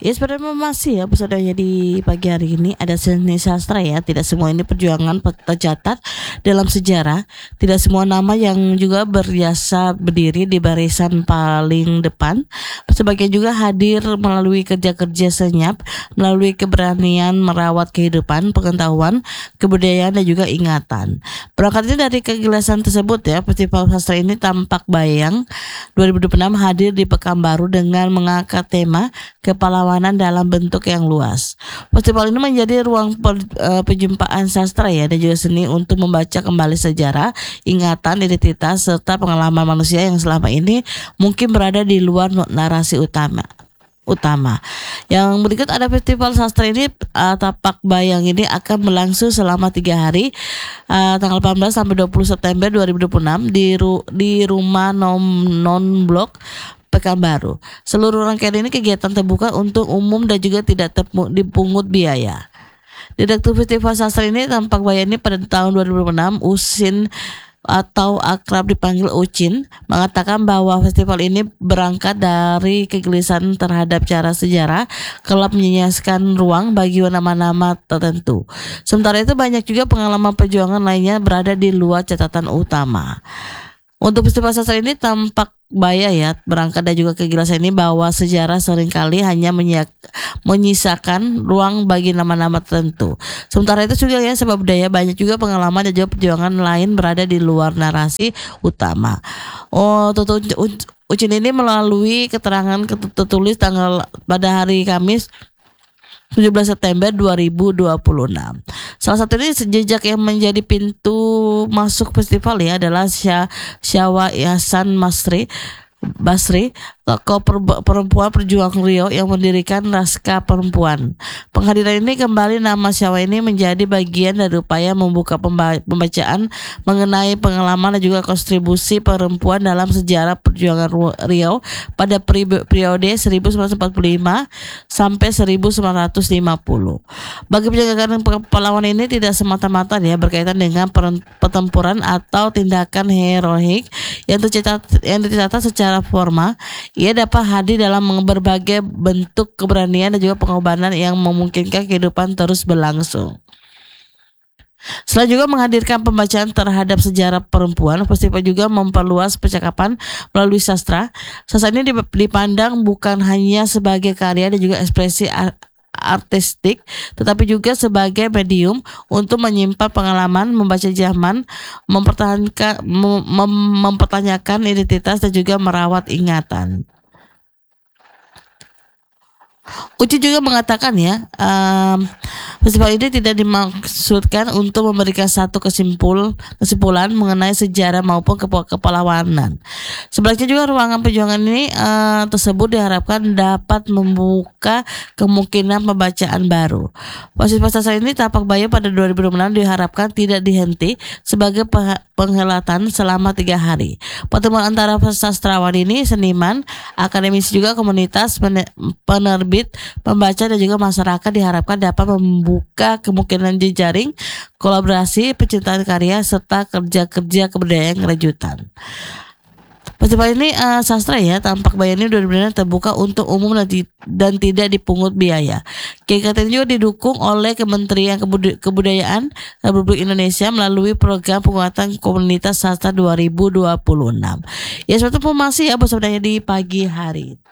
Ya sebenarnya masih ya episodenya di pagi hari ini ada seni sastra ya. Tidak semua ini perjuangan tercatat dalam sejarah. Tidak semua nama yang juga berjasa berdiri di barisan paling depan. Sebagian juga hadir melalui kerja-kerja senyap, melalui keberanian merawat kehidupan, pengetahuan, kebudayaan dan juga ingatan. Berangkatnya dari kegelasan tersebut ya, Festival Sastra ini tampak bayang 2026 hadir di Pekanbaru dengan mengangkat tema kepahlawanan dalam bentuk yang luas. Festival ini menjadi ruang penjumpaan sastra ya dan juga seni untuk membaca kembali sejarah, ingatan, identitas serta pengalaman manusia yang selama ini mungkin berada di luar narasi utama. Yang berikut ada festival sastra ini tapak bayang ini akan berlangsung selama 3 hari tanggal 18 sampai 20 September 2026 di rumah non blok Pekanbaru. Seluruh rangkaian ini kegiatan terbuka untuk umum dan juga tidak dipungut biaya. Direktur Festival Sastra ini tampak bayang ini pada tahun 2006 Usin atau akrab dipanggil Ucin mengatakan bahwa festival ini berangkat dari kegelisahan terhadap cara sejarah kelak menyiaskan ruang bagi nama-nama tertentu. Sementara itu banyak juga pengalaman perjuangan lainnya berada di luar catatan utama. Untuk festival sastra ini tampak berangkat dan juga kegelisahan ini bahwa sejarah seringkali hanya menyisakan ruang bagi nama-nama tertentu. Sementara itu juga ya sebab budaya banyak juga pengalaman dan juga perjuangan lain berada di luar narasi utama. Ucin ini melalui keterangan tertulis pada hari Kamis 17 September 2026. Salah satu ini jejak yang menjadi pintu masuk festival ya adalah Syawa Ihsan Basri, tokoh perempuan perjuang Riau yang mendirikan Raska Perempuan. Penghadiran ini kembali nama Syawa ini menjadi bagian dari upaya membuka pembacaan mengenai pengalaman dan juga kontribusi perempuan dalam sejarah perjuangan Riau pada periode 1945 sampai 1950. Bagi penjagaan pahlawan ini tidak semata-mata ya berkaitan dengan pertempuran atau tindakan heroik yang dicatat secara formal. Ia dapat hadir dalam berbagai bentuk keberanian dan juga pengorbanan yang memungkinkan kehidupan terus berlangsung. Selain juga menghadirkan pembacaan terhadap sejarah perempuan, festival juga memperluas percakapan melalui sastra. Sastra ini dipandang bukan hanya sebagai karya dan juga ekspresi artistik, tetapi juga sebagai medium untuk menyimpan pengalaman, membaca zaman, mempertanyakan identitas dan juga merawat ingatan. Uci juga mengatakan ya, festival ini tidak dimaksudkan untuk memberikan satu kesimpulan mengenai sejarah maupun kepahlawanan. Sebaliknya juga ruangan perjuangan ini tersebut diharapkan dapat membuka kemungkinan pembacaan baru. Festival sastra ini tapak bayang pada 2026 diharapkan tidak dihenti sebagai penghelatan selama 3 hari. Pertemuan antara sastrawan ini, seniman, akademisi juga komunitas penerbit, pembaca dan juga masyarakat diharapkan dapat membuka kemungkinan jejaring kolaborasi pencintaan karya serta kerja-kerja kebudayaan kelanjutan. Festival ini sastra ya tampak bayang ini benar-benar terbuka untuk umum dan tidak dipungut biaya. Kegiatan juga didukung oleh Kementerian Kebudayaan Republik Indonesia melalui program penguatan komunitas sastra 2026. Ya suatu informasi ya bersama di pagi hari.